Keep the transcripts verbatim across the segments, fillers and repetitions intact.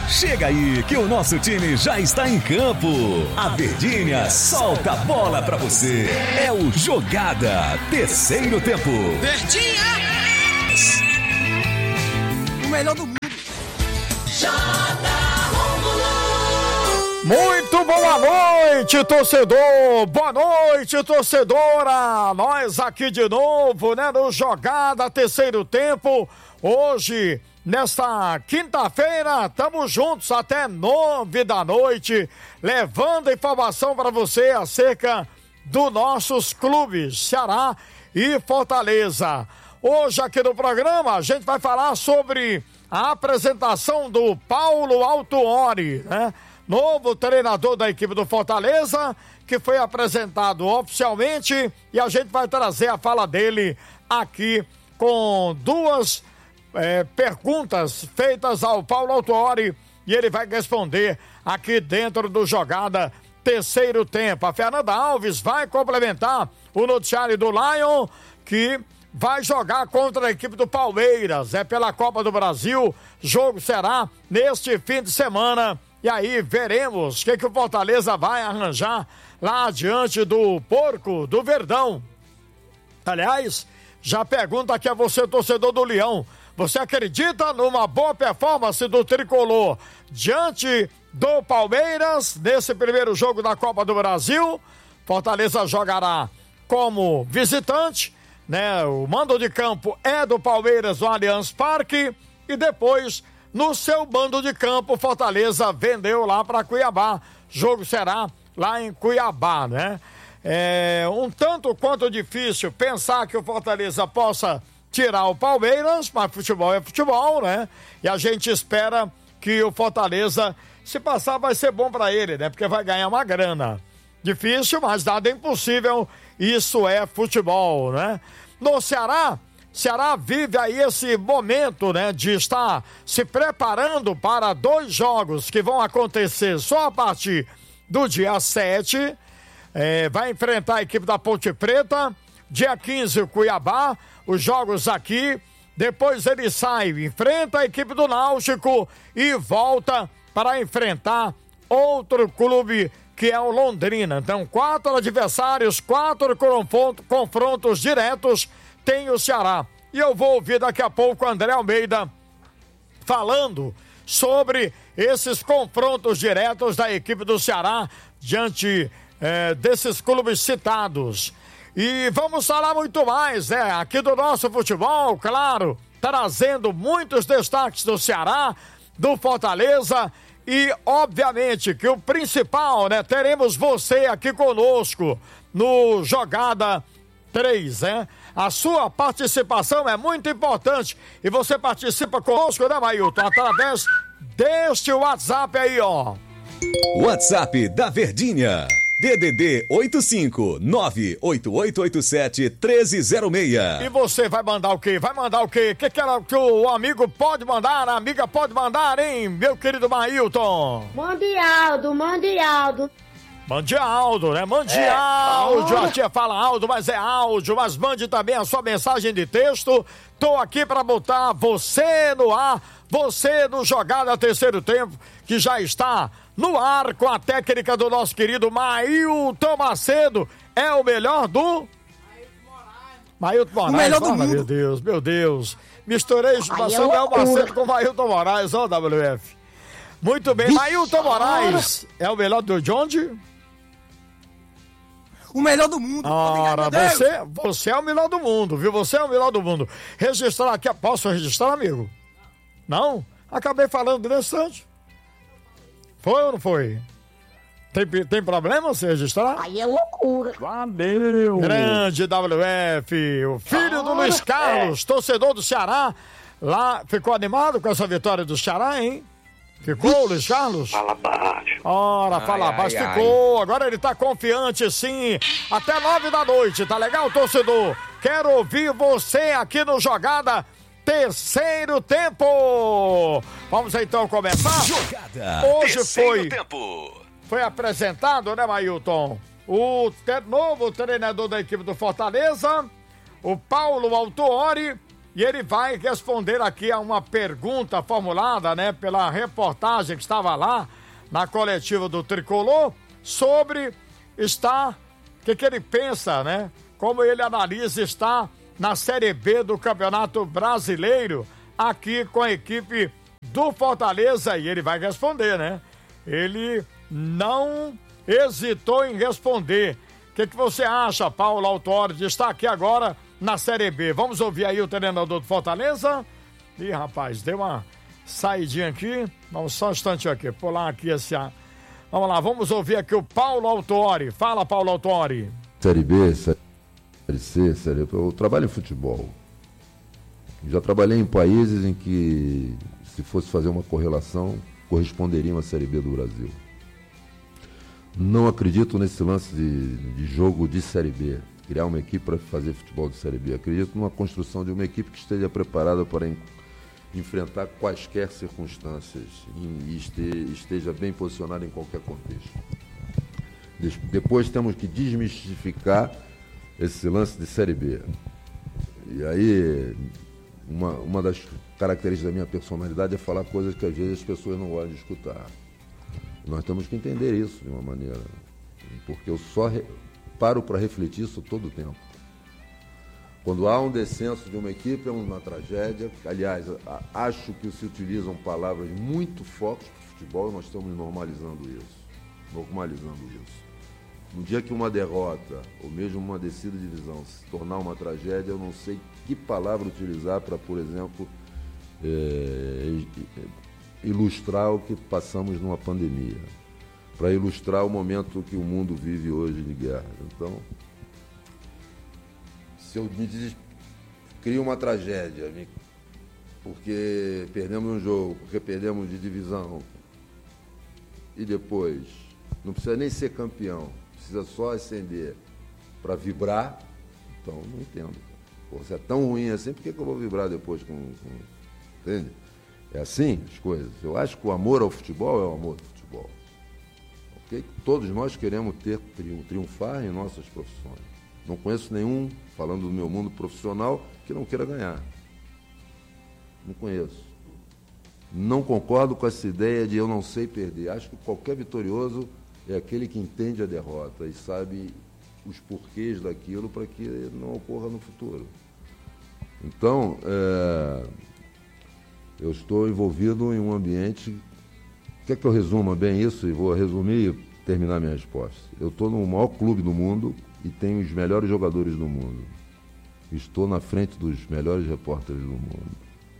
Chega aí que o nosso time já está em campo. A Verdinha solta a bola pra você. É o Jogada, terceiro tempo. Verdinha! O melhor do mundo. Muito boa noite, torcedor! Boa noite, torcedora! Nós aqui de novo, né, no Jogada, terceiro tempo. Hoje, nesta quinta-feira, estamos juntos até nove da noite, levando informação para você acerca dos nossos clubes, Ceará e Fortaleza. Hoje aqui no programa, a gente vai falar sobre a apresentação do Paulo Autuori, né? Novo treinador da equipe do Fortaleza, que foi apresentado oficialmente, e a gente vai trazer a fala dele aqui com duas é, perguntas feitas ao Paulo Autuori, e ele vai responder aqui dentro do Jogada terceiro tempo. A Fernanda Alves vai complementar o noticiário do Lion, que vai jogar contra a equipe do Palmeiras, é pela Copa do Brasil. Jogo será neste fim de semana. E aí veremos o que, que o Fortaleza vai arranjar lá diante do Porco do Verdão. Aliás, já pergunta aqui a você, torcedor do Leão. Você acredita numa boa performance do Tricolor diante do Palmeiras nesse primeiro jogo da Copa do Brasil? Fortaleza jogará como visitante, né? O mando de campo é do Palmeiras no Allianz Parque e depois, no seu mando de campo, Fortaleza vendeu lá para Cuiabá. Jogo será lá em Cuiabá, né? É um tanto quanto difícil pensar que o Fortaleza possa tirar o Palmeiras, mas futebol é futebol, né? E a gente espera que o Fortaleza, se passar, vai ser bom para ele, né? Porque vai ganhar uma grana. Difícil, mas nada é impossível. Isso é futebol, né? No Ceará, Ceará vive aí esse momento, né, de estar se preparando para dois jogos que vão acontecer só a partir do dia sete. É, vai enfrentar a equipe da Ponte Preta, dia quinze o Cuiabá, os jogos aqui. Depois ele sai, enfrenta a equipe do Náutico e volta para enfrentar outro clube que é o Londrina. Então, quatro adversários, quatro confrontos, confrontos diretos tem o Ceará. E eu vou ouvir daqui a pouco o André Almeida falando sobre esses confrontos diretos da equipe do Ceará diante eh, desses clubes citados. E vamos falar muito mais, né? Aqui do nosso futebol, claro, trazendo muitos destaques do Ceará, do Fortaleza e, obviamente, que o principal, né? Teremos você aqui conosco no Jogada três, né? A sua participação é muito importante e você participa conosco, né, Mailton? Através deste WhatsApp aí, ó. WhatsApp da Verdinha. D D D oito cinco nove oito oito oito sete um três zero seis. E você vai mandar o quê? Vai mandar o quê? O que, que, era, que o amigo pode mandar? A amiga pode mandar, hein, meu querido Mailton? Mande Aldo, mande Aldo. Mande áudio, né? Mande é. áudio. A tia fala áudio, mas é áudio. Mas mande também a sua mensagem de texto. Tô aqui para botar você no ar, você no Jogada Terceiro Tempo, que já está no ar com a técnica do nosso querido Mailton Macedo. É o melhor do... Mailton Moraes. O melhor do oh, mundo. Meu Deus, meu Deus. Misturei o Samuel Macedo com o Mailton Moraes, ó, W F. Muito bem, Mailton Moraes é o melhor do de onde? O melhor do mundo. Ora, você, você é o melhor do mundo, viu? Você é o melhor do mundo. Registrar aqui, posso registrar, amigo? Não? Acabei falando nesse instante. Foi ou não foi? Tem, tem problema você registrar? Aí é loucura. Valeu. Grande W F, o filho do Luiz Carlos, torcedor do Ceará. Lá, ficou animado com essa vitória do Ceará, hein? Ficou, Luiz Carlos? Fala baixo. Ora, ai, fala ai, baixo, ai, ficou. Ai. Agora ele tá confiante, sim. Até nove da noite, tá legal, torcedor? Quero ouvir você aqui no Jogada Terceiro Tempo. Vamos então começar? Jogada Hoje Terceiro foi, Tempo. Foi apresentado, né, Mailton? O te- novo treinador da equipe do Fortaleza, o Paulo Autuori. e ele vai responder aqui a uma pergunta formulada, né, pela reportagem que estava lá na coletiva do Tricolor sobre estar, o que, que ele pensa, né, como ele analisa estar na Série B do Campeonato Brasileiro aqui com a equipe do Fortaleza, e ele vai responder, né? Ele não hesitou em responder. O que, que você acha, Paulo Autuori, de estar aqui agora na Série B? Vamos ouvir aí o treinador do Fortaleza? Ih, rapaz, deu uma saidinha aqui. Vamos só um instante aqui, pular aqui esse... Vamos lá, vamos ouvir aqui o Paulo Autuori. Fala, Paulo Autuori. Série B, Série C, Série B, eu trabalho em futebol. Já trabalhei em países em que, se fosse fazer uma correlação, corresponderia a Série B do Brasil. Não acredito nesse lance de, de jogo de Série B, criar uma equipe para fazer futebol de Série B. Acredito numa construção de uma equipe que esteja preparada para en, enfrentar quaisquer circunstâncias e este, esteja bem posicionada em qualquer contexto. Des, depois temos que desmistificar esse lance de Série B. E aí... Uma, uma das características da minha personalidade é falar coisas que às vezes as pessoas não gostam de escutar. Nós temos que entender isso de uma maneira, porque eu só re, paro para refletir isso todo o tempo. Quando há um descenso de uma equipe, é uma tragédia. Aliás, a, acho que se utilizam palavras muito fortes para o futebol e nós estamos normalizando isso. Normalizando isso. No dia que uma derrota, ou mesmo uma descida de divisão, se tornar uma tragédia, eu não sei que palavra utilizar para, por exemplo, é, ilustrar o que passamos numa pandemia, para ilustrar o momento que o mundo vive hoje de guerra. Então, se eu me diz, crio uma tragédia, porque perdemos um jogo, porque perdemos de divisão, e depois, não precisa nem ser campeão, precisa só ascender para vibrar, então não entendo. Pô, se é tão ruim assim, por que, que eu vou vibrar depois com, com... Entende? É assim as coisas. Eu acho que o amor ao futebol é o amor do futebol. Okay? Todos nós queremos ter triunfar em nossas profissões. Não conheço nenhum, falando do meu mundo profissional, que não queira ganhar. Não conheço. Não concordo com essa ideia de eu não sei perder. Acho que qualquer vitorioso é aquele que entende a derrota e sabe os porquês daquilo para que não ocorra no futuro. Então, é, eu estou envolvido em um ambiente... Quer que eu resuma bem isso? E vou resumir e terminar minha resposta. Eu estou no maior clube do mundo e tenho os melhores jogadores do mundo. Estou na frente dos melhores repórteres do mundo.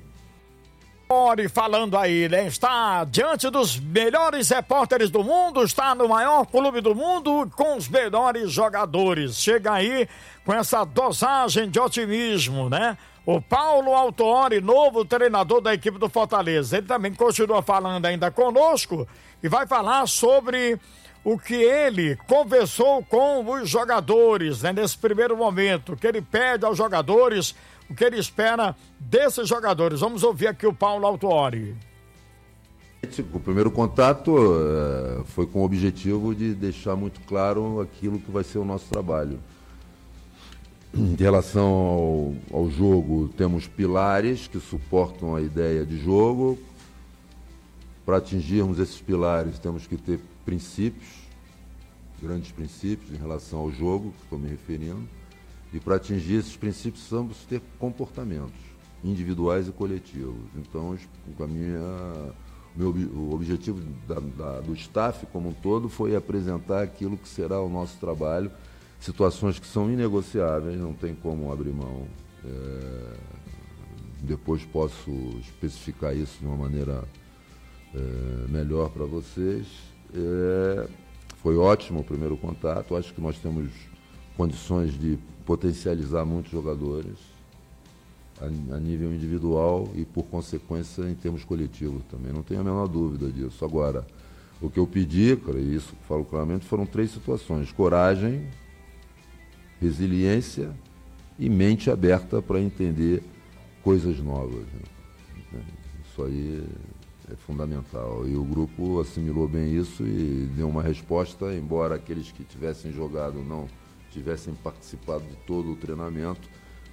Falando aí, né? Está diante dos melhores repórteres do mundo, está no maior clube do mundo com os melhores jogadores. Chega aí com essa dosagem de otimismo, né? O Paulo Autuori, novo treinador da equipe do Fortaleza. Ele também continua falando ainda conosco e vai falar sobre o que ele conversou com os jogadores, né? Nesse primeiro momento, que ele pede aos jogadores, o que ele espera desses jogadores. Vamos ouvir aqui o Paulo Autuori. O primeiro contato uh, foi com o objetivo de deixar muito claro aquilo que vai ser o nosso trabalho. Em relação ao, ao jogo, temos pilares que suportam a ideia de jogo. Para atingirmos esses pilares, temos que ter princípios, grandes princípios em relação ao jogo, que estou me referindo. E para atingir esses princípios, precisamos ter comportamentos individuais e coletivos. Então, a minha, meu, o objetivo da, da, do staff como um todo foi apresentar aquilo que será o nosso trabalho, situações que são inegociáveis, não tem como abrir mão. É, depois posso especificar isso de uma maneira é, melhor para vocês. É, foi ótimo o primeiro contato, acho que nós temos condições de potencializar muitos jogadores a, a nível individual e, por consequência, em termos coletivos também. Não tenho a menor dúvida disso. Agora, o que eu pedi, cara, e isso falo claramente, foram três situações: coragem, resiliência e mente aberta para entender coisas novas. Né? Isso aí é fundamental. E o grupo assimilou bem isso e deu uma resposta, embora aqueles que tivessem jogado não tivessem participado de todo o treinamento,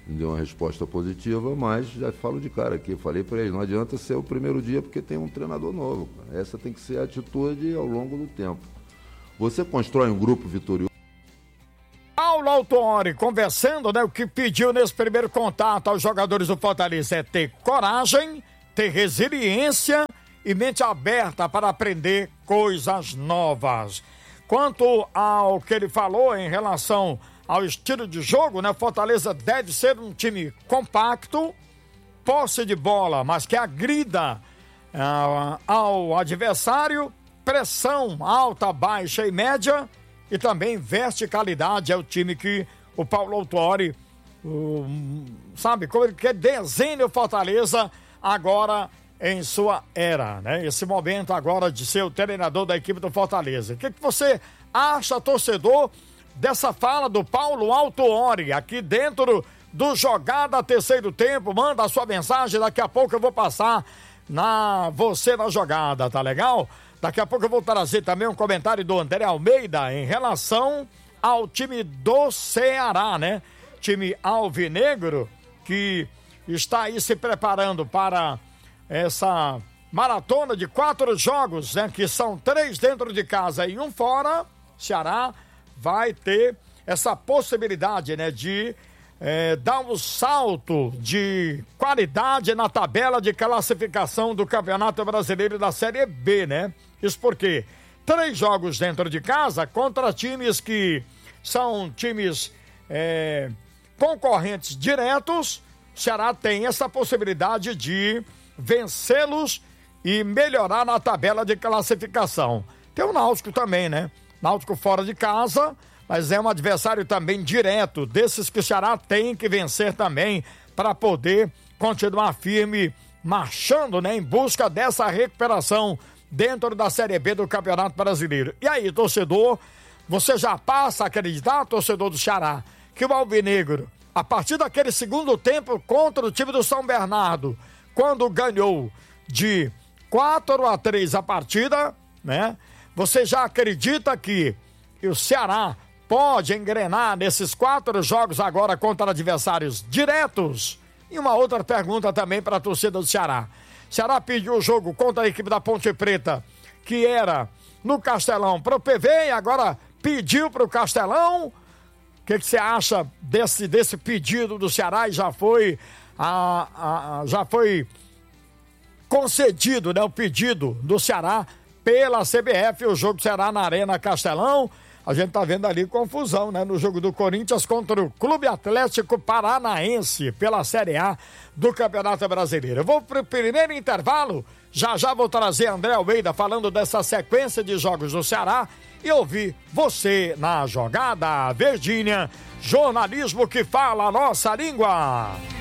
me deu uma resposta positiva, mas já falo de cara aqui, falei para ele, não adianta ser o primeiro dia porque tem um treinador novo, cara. Essa tem que ser a atitude ao longo do tempo. Você constrói um grupo vitorioso. Paulo Autuori conversando, né, o que pediu nesse primeiro contato aos jogadores do Fortaleza é ter coragem, ter resiliência e mente aberta para aprender coisas novas. Quanto ao que ele falou em relação ao estilo de jogo, né, Fortaleza deve ser um time compacto, posse de bola, mas que agrida uh, ao adversário, pressão alta, baixa e média, e também verticalidade. É o time que o Paulo Autuori, um, sabe, como ele quer desenha o Fortaleza agora em sua era, né? Esse momento agora de ser o treinador da equipe do Fortaleza. O que, que você acha, torcedor, dessa fala do Paulo Autuori aqui dentro do Jogada Terceiro Tempo? Manda a sua mensagem, daqui a pouco eu vou passar na você na jogada, tá legal? Daqui a pouco eu vou trazer também um comentário do André Almeida em relação ao time do Ceará, né? Time alvinegro que está aí se preparando para essa maratona de quatro jogos, né? Que são três dentro de casa e um fora. Ceará vai ter essa possibilidade, né? De é, dar um salto de qualidade na tabela de classificação do Campeonato Brasileiro da Série B, né? Isso porque três jogos dentro de casa contra times que são times é, concorrentes diretos. O Ceará tem essa possibilidade de vencê-los e melhorar na tabela de classificação. Tem o Náutico também, né? Náutico fora de casa, mas é um adversário também direto, desses que o Ceará tem que vencer também para poder continuar firme, marchando, né, em busca dessa recuperação dentro da Série B do Campeonato Brasileiro. E aí, torcedor, você já passa a acreditar, torcedor do Ceará, que o Alvinegro, a partir daquele segundo tempo contra o time do São Bernardo, quando ganhou de quatro a três a partida, né? Você já acredita que o Ceará pode engrenar nesses quatro jogos agora contra adversários diretos? E uma outra pergunta também para a torcida do Ceará. Ceará pediu o jogo contra a equipe da Ponte Preta, que era no Castelão, para o P V, e agora pediu para o Castelão. O que você acha desse, desse pedido do Ceará? E já foi, a, a, já foi concedido, né, o pedido do Ceará pela C B F, o jogo será na Arena Castelão. A gente tá vendo ali confusão, né? No jogo do Corinthians contra o Clube Atlético Paranaense pela Série A do Campeonato Brasileiro. Eu vou pro primeiro intervalo, já já vou trazer André Almeida falando dessa sequência de jogos do Ceará e ouvir você na jogada. Virgínia, jornalismo que fala a nossa língua.